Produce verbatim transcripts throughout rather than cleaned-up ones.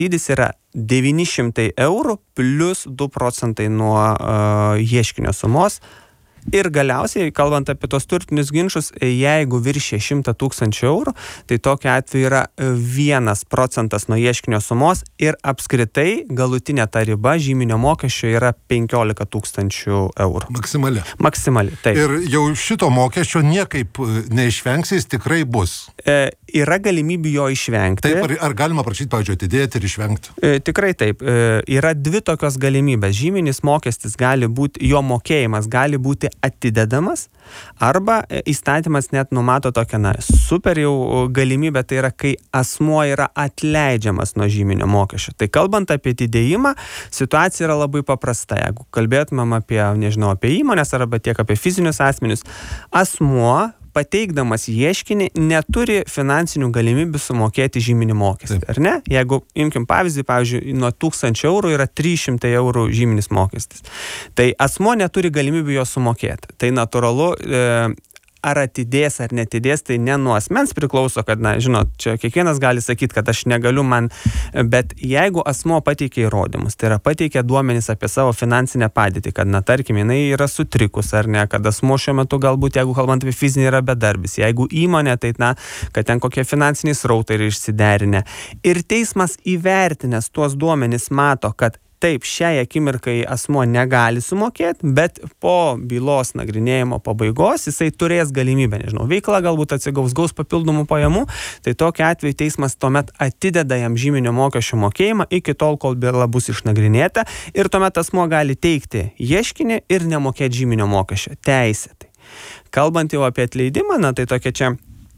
dydis yra devyni šimtai eurų plus du procentai nuo uh, ieškinio sumos. Ir galiausiai, kalbant apie tos turtinius ginčus, jeigu viršė šimtą tūkstančių eurų, tai tokiu atveju yra vienas procentas nuo ieškinio sumos ir apskritai galutinė ta riba žyminio mokesčio yra penkiolika tūkstančių eurų. Maksimali. Maksimali, taip. Ir jau šito mokesčio niekaip neišvengsi, jis tikrai bus. E, yra galimybių jo išvengti. Taip, ar, ar galima prašyti, pavyzdžiui, atidėti ir išvengti? E, tikrai taip. E, yra dvi tokios galimybės. Žyminis mokestis gali būti, jo mokėjimas gali būti atidedamas, arba įstatymas net numato tokią, na, super jau galimybę, tai yra, kai asmuo yra atleidžiamas nuo žyminio mokesčio. Tai kalbant apie atidėjimą, situacija yra labai paprasta. Jeigu kalbėtumėm apie, nežinau, apie įmonės arba tiek apie fizinius asmenius, asmuo pateikdamas ieškinį neturi finansinių galimybių sumokėti žyminį mokestį, ar ne? Jeigu imkim pavyzdį, pavyzdžiui, nuo tūkstančio eurų yra trys šimtai eurų žyminis mokestis. Tai asmuo neturi galimybių jo sumokėti. Tai natūralu, e, ar atidės ar netidės, tai ne nuo asmens priklauso, kad, na, žinot, čia kiekvienas gali sakyti, kad aš negaliu man, bet jeigu asmuo pateikia įrodymus, tai yra pateikia duomenys apie savo finansinę padėtį, kad, na, tarkim, jinai yra sutrikus ar ne, kad asmuo šiuo metu galbūt, jeigu kalbant apie fizinį, yra bedarbis, jeigu įmonė, tai, na, kad ten kokie finansiniai srautai yra išsiderinę. Ir teismas įvertinęs tuos duomenys mato, kad taip, šiai akimirkai asmuo negali sumokėti, bet po bylos nagrinėjimo pabaigos jisai turės galimybę, nežinau, veikla galbūt atsigaus, gaus papildomų pajamų, tai tokiu atveju teismas tuomet atideda jam žyminio mokesčio mokėjimą iki tol, kol byla bus išnagrinėta ir tuomet asmuo gali teikti ieškinį ir nemokėti žyminio mokesčio teisėtai. Kalbant jau apie atleidimą, na, tai tokia čia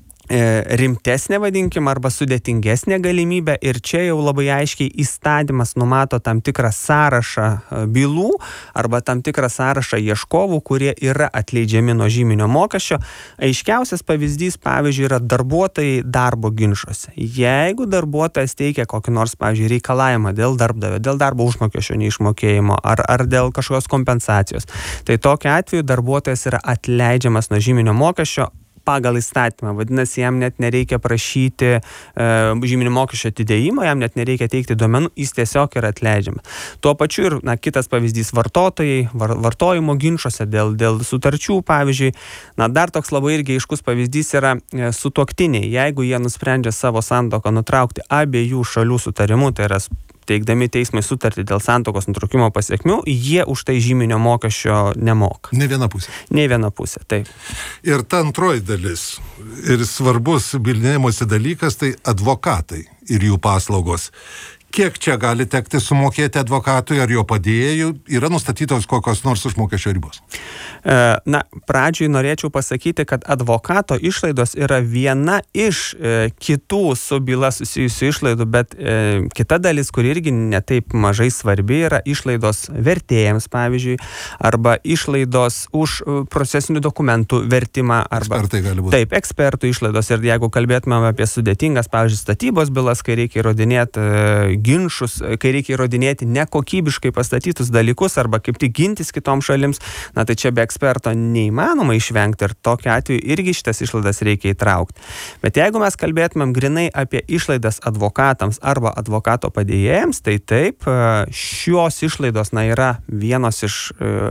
rimtesnė, vadinkim, arba sudėtingesnė galimybė ir čia jau labai aiškiai įstatymas numato tam tikrą sąrašą bylų arba tam tikrą sąrašą ieškovų, kurie yra atleidžiami nuo žyminio mokesčio. Aiškiausias pavyzdys, pavyzdžiui, yra darbuotojai darbo ginčuose. Jeigu darbuotojas teikia kokį nors, pavyzdžiui, reikalavimą dėl darbdavio, dėl darbo užmokesčio neišmokėjimo ar, ar dėl kažkokios kompensacijos, tai tokiu atveju darbuotojas yra atleidžiamas nuo žyminio mokesčio pagal įstatymą. Vadinasi, jam net nereikia prašyti e, žyminio mokesčio atidėjimo, jam net nereikia teikti duomenų, jis tiesiog yra atleidžiamas. Tuo pačiu ir, na, kitas pavyzdys vartotojai, var, vartojimo ginčuose dėl, dėl sutarčių, pavyzdžiui, na, dar toks labai irgi aiškus pavyzdys yra e, sutuoktiniai. Jeigu jie nusprendžia savo santuoką nutraukti abiejų šalių sutarimu, tai yra teikdami teismai sutartį dėl santuokos nutraukimo pasekmių, jie už tai žyminio mokesčio nemoka. Ne viena pusė. Ne viena pusė, taip. Ir ta antroji dalis ir svarbus bylinėjimosi dalykas, tai advokatai ir jų paslaugos. Kiek čia gali tekti sumokėti advokatui ar jo padėjėjų? Yra nustatytos kokios nors užmokesčio ribos? E, na, pradžioj norėčiau pasakyti, kad advokato išlaidos yra viena iš e, kitų su byla susijusių išlaidų, bet e, kita dalis, kuri irgi netaip mažai svarbi, yra išlaidos vertėjams, pavyzdžiui, arba išlaidos už procesinių dokumentų vertimą. Arba, ekspertai gali būti. Taip, ekspertų išlaidos. Ir jeigu kalbėtumėm apie sudėtingas, pavyzdžiui, statybos bylas, kai reikia įrodinėti e, ginčus, kai reikia įrodinėti nekokybiškai pastatytus dalykus arba kaip tik gintis kitoms šalims, na tai čia be eksperto neįmanoma išvengti ir tokiu atveju irgi šitas išlaidas reikia įtraukti. Bet jeigu mes kalbėtumėm grinai apie išlaidas advokatams arba advokato padėjėjams, tai taip, šios išlaidos, na, yra vienos iš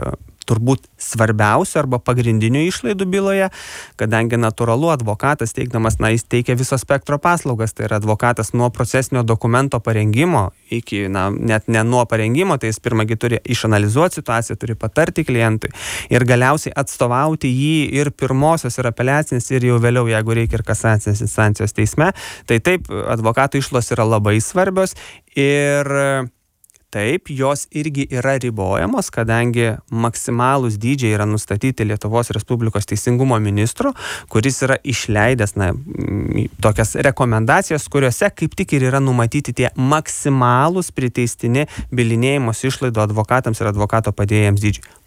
turbūt svarbiausių arba pagrindinių išlaidų byloje, kadangi natūralu advokatas teikdamas, na, jis teikia viso spektro paslaugas, tai yra advokatas nuo procesinio dokumento parengimo iki, na, net ne nuo parengimo, tai jis pirmagi turi išanalizuoti situaciją, turi patarti klientui ir galiausiai atstovauti jį ir pirmosios ir apeliacinės ir jau vėliau, jeigu reikia ir kasacinės instancijos teisme, tai taip, advokato išlaidos yra labai svarbios ir taip, jos irgi yra ribojamos, kadangi maksimalūs dydžiai yra nustatyti Lietuvos Respublikos teisingumo ministro, kuris yra išleidęs, na, tokias rekomendacijas, kuriuose kaip tik ir yra numatyti tie maksimalūs priteistini bylinėjimosi išlaidų advokatams ir advokato padėjėjams dydžiai.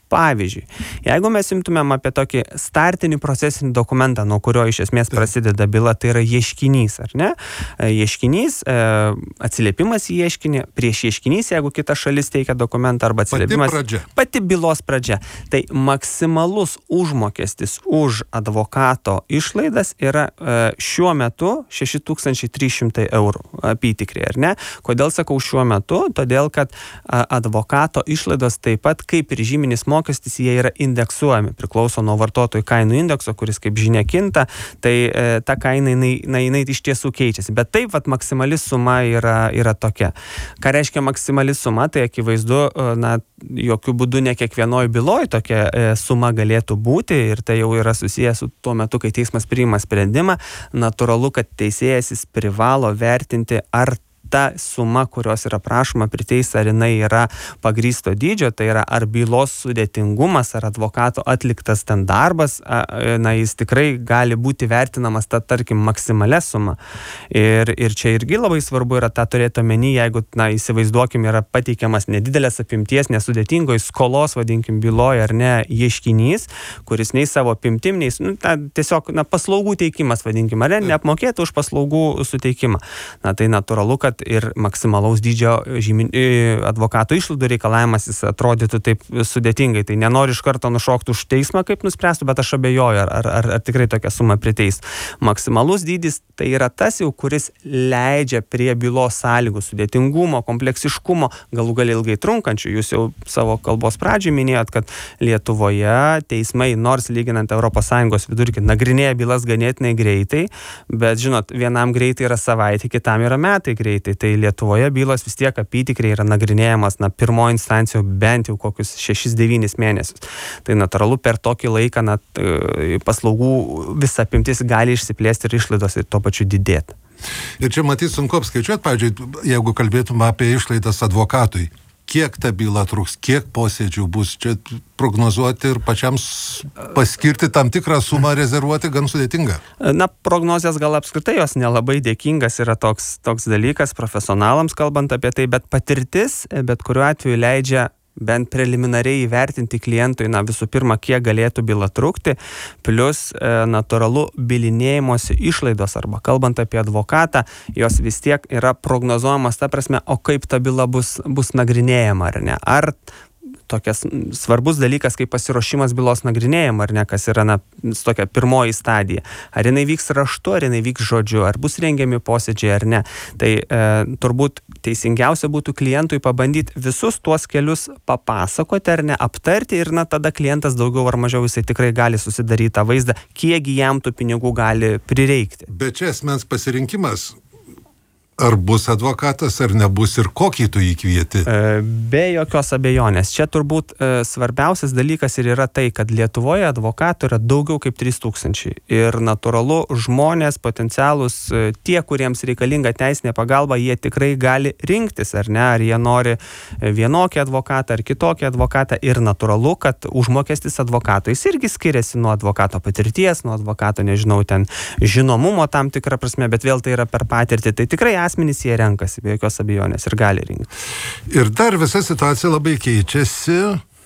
Pavyzdžiui, jeigu mes imtumėm apie tokį startinį procesinį dokumentą, nuo kurio iš esmės prasideda byla, tai yra ieškinys, ar ne? Ieškinys, atsiliepimas į ieškinį, prieš ieškinys, jeigu kita šalis teikia dokumentą arba atsiliepimas. Pati pradžia. Pati bylos pradžia. Tai maksimalus užmokestis už advokato išlaidas yra šiuo metu šeši tūkstančiai trys šimtai eurų apytikriai, ar ne? Kodėl sakau šiuo metu? Todėl, kad advokato išlaidos taip pat kaip ir žyminis mokestis mokestis, jie yra indeksuojami, priklauso nuo vartotojų kainų indekso, kuris kaip žinia kinta, tai e, ta kaina jinai, na, jinai iš tiesų keičiasi. Bet taip, vat, maksimali suma yra, yra tokia. Ką reiškia maksimali suma, tai akivaizdu, na, jokių būdų ne kiekvienoj byloj tokia e, suma galėtų būti ir tai jau yra susijęs su tuo metu, kai teismas priima sprendimą. Natūralu, kad teisėjas jis privalo vertinti, ar ta suma, kurios yra prašoma priteista, ar jinai yra pagrįsto dydžio, tai yra ar bylos sudėtingumas, ar advokato atliktas ten darbas, na, jis tikrai gali būti vertinamas ta, tarkim, maksimalia suma. Ir, ir čia irgi labai svarbu yra tą turėti omeny, jeigu, na, įsivaizduokim, yra pateikiamas nedidelės apimties, nesudėtingoj skolos, vadinkim, byloje, ar ne, ieškinys, kuris nei savo apimtim, nei, nu, ta, tiesiog, na, paslaugų teikimas, vadinkim, ar ne, neapmokėti už paslaugų suteikimą. Na, tai natūralu, kad ir maksimalaus dydžio žymin, advokato išlaidų reikalavimas jis atrodytų taip sudėtingai. Tai nenori iš karto nušokti už teismą, kaip nuspręstų, bet aš abejoju, ar, ar, ar tikrai tokia suma priteis. Maksimalus dydis tai yra tas jau, kuris leidžia prie bylos sąlygų sudėtingumo, kompleksiškumo, galų gal ilgai trunkančių. Jūs jau savo kalbos pradžioj minėjot, kad Lietuvoje teismai, nors lyginant Europos Sąjungos vidurkį, nagrinėja bylas ganėtinai greitai, bet žinot, vienam greitai yra savaitė, kitam yra metai greitai. Tai Lietuvoje bylos vis tiek apytikriai yra nagrinėjamas, na, pirmo instancijo bent jau kokius šešis devynis mėnesius. Tai natūralu per tokį laiką, na, paslaugų visa apimtis gali išsiplėsti ir išlaidos ir tuo pačiu didėti. Ir čia matys sunku apskaičiuoti, pavyzdžiui, jeigu kalbėtume apie išlaidas advokatui. Kiek ta byla truks, kiek posėdžių bus, čia prognozuoti ir pačiam paskirti tam tikrą sumą rezervuoti gan sudėtinga. Na, prognozijas gal apskritai jos nelabai dėkingas yra toks, toks dalykas profesionalams kalbant apie tai, bet patirtis bet kuriuo atveju leidžia bent preliminariai įvertinti klientui, na, visų pirma, kiek galėtų byla trukti, plus e, natūralu bylinėjimosi išlaidos arba kalbant apie advokatą, jos vis tiek yra prognozuojamas ta prasme, o kaip ta byla bus, bus nagrinėjama, ar ne? Ar tokias svarbus dalykas, kaip pasiruošimas bylos nagrinėjama, ar ne, kas yra, na, tokia pirmoji stadija. Ar jinai vyks raštu, ar jinai vyks žodžiu, ar bus rengiami posėdžiai, ar ne. Tai e, turbūt teisingiausia būtų klientui pabandyti visus tuos kelius papasakoti, ar ne, aptarti ir, na, tada klientas daugiau ar mažiau jisai tikrai gali susidaryti tą vaizdą, kiekgi jam tų pinigų gali prireikti. Bet čia asmens pasirinkimas. Ar bus advokatas, ar nebus ir kokį tu jį kvieti? Be jokios abejonės. Čia turbūt svarbiausias dalykas ir yra tai, kad Lietuvoje advokatų yra daugiau kaip trys tūkstančiai. Ir natūralu, žmonės potencialus, tie, kuriems reikalinga teisinė pagalba, jie tikrai gali rinktis, ar ne, ar jie nori vienokį advokatą ar kitokį advokatą. Ir natūralu, kad užmokestis advokato jis irgi skiriasi nuo advokato patirties, nuo advokato, nežinau, ten žinomumo tam tikrą prasme, bet vėl tai yra per patirtį. Tai tikrai asmenys jie renkasi, be jokios abejonės, ir gali rinkti. Ir dar visa situacija labai keičiasi,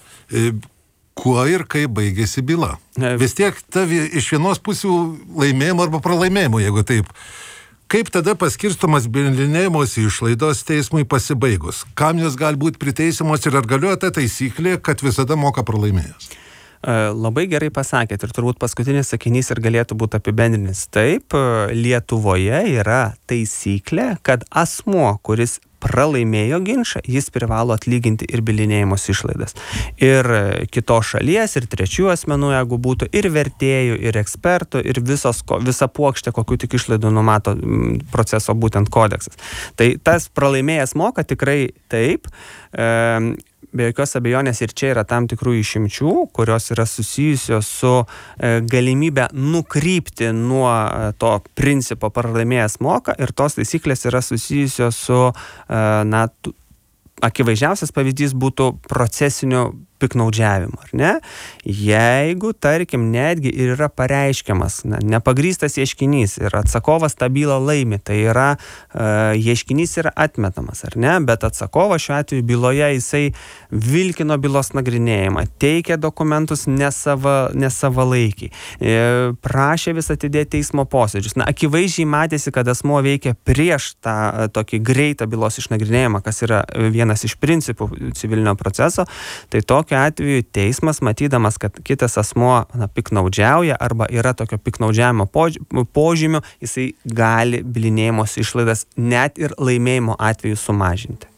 kuo ir kaip baigėsi byla. Vis tiek ta iš vienos pusių laimėjimo arba pralaimėjimo, jeigu taip. Kaip tada paskirstomas bylinėjimosi išlaidos teismui pasibaigus? Kam jos gali būti priteisimos ir ar galioja ta taisyklė, kad visada moka pralaimėjęs? Labai gerai pasakėt ir turbūt paskutinis sakinys ir galėtų būti apibendrinis. Taip, Lietuvoje yra taisyklė, kad asmuo, kuris pralaimėjo ginčą, jis privalo atlyginti ir bylinėjimosi išlaidas. Ir kitos šalies, ir trečių asmenų, jeigu būtų, ir vertėjų, ir ekspertų, ir visos, visa puokštė, kokių tik išlaidų numato proceso būtent kodeksas. Tai tas pralaimėjęs moka tikrai taip. E, Be jokios abejonės ir čia yra tam tikrų išimčių, kurios yra susijusios su e, galimybė nukrypti nuo e, to principo pralaimėjęs moka ir tos taisyklės yra susijusios su, e, na, akivaizdžiausias pavyzdys būtų procesinių piknaudžiavimo, ar ne? Jeigu, tarkim, netgi ir yra pareiškiamas na, nepagrįstas ieškinys ir atsakovas tą bylą laimi, tai yra uh, ieškinys yra atmetamas, ar ne? Bet atsakovas šiuo atveju byloje jisai vilkino bylos nagrinėjimą, teikė dokumentus nesava, nesavalaikiai, e, prašė vis atidėti teismo posėdžius. Na, akivaizdžiai matėsi, kad asmuo veikia prieš tą tokį greitą bylos išnagrinėjimą, kas yra vienas iš principų civilinio proceso, tai tokiu atveju teismas, matydamas, kad kitas asmuo na, piknaudžiauja arba yra tokio piknaudžiavimo požymių, jisai gali bylinėjimosi išlaidas net ir laimėjimo atveju sumažinti.